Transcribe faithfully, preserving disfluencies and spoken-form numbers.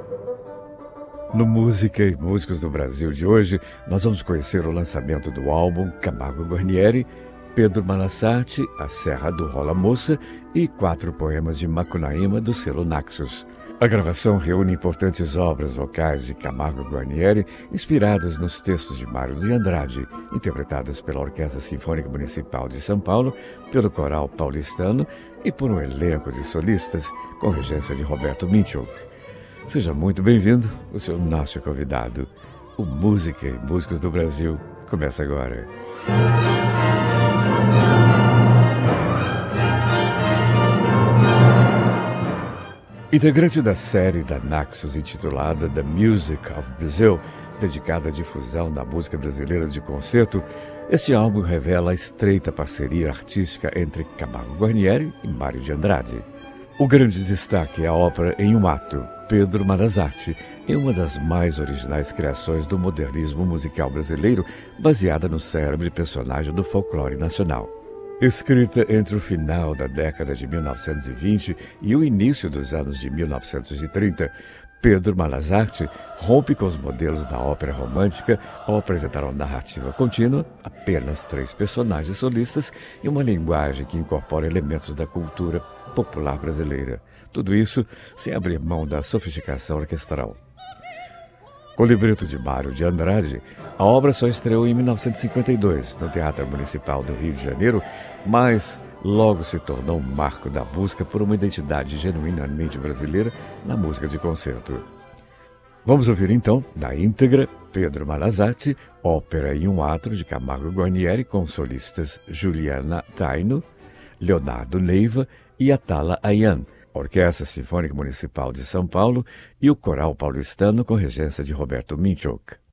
No Música e Músicos do Brasil de hoje, nós vamos conhecer o lançamento do álbum Camargo Guarnieri, Pedro Manassati, A Serra do Rola Moça e quatro poemas de Macunaíma do selo Naxos. A gravação reúne importantes obras vocais de Camargo Guarnieri, inspiradas nos textos de Mário de Andrade, interpretadas pela Orquestra Sinfônica Municipal de São Paulo, pelo Coral Paulistano e por um elenco de solistas com regência de Roberto Minchuk. Seja muito bem-vindo, o seu nosso convidado. O Música e Músicos do Brasil começa agora. Integrante da série da Naxos intitulada The Music of Brazil, dedicada à difusão da música brasileira de concerto, este álbum revela a estreita parceria artística entre Camargo Guarnieri e Mário de Andrade. O grande destaque é a ópera Em um Ato, Pedro Manassati, é uma das mais originais criações do modernismo musical brasileiro, baseada no célebre personagem do folclore nacional. Escrita entre o final da década de mil novecentos e vinte e o início dos anos de mil novecentos e trinta, Pedro Manassati rompe com os modelos da ópera romântica ao apresentar uma narrativa contínua, apenas três personagens solistas e uma linguagem que incorpora elementos da cultura popular brasileira. Tudo isso sem abrir mão da sofisticação orquestral. Com libreto de Mário de Andrade, a obra só estreou em mil novecentos e cinquenta e dois, no Teatro Municipal do Rio de Janeiro, mas logo se tornou um marco da busca por uma identidade genuinamente brasileira na música de concerto. Vamos ouvir então, na íntegra, Pedro Manassati, ópera em um ato de Camargo Guarnieri, com solistas Juliana Taino, Leonardo Neiva e Atala Ayan, Orquestra Sinfônica Municipal de São Paulo e o Coral Paulistano com regência de Roberto Minchuk.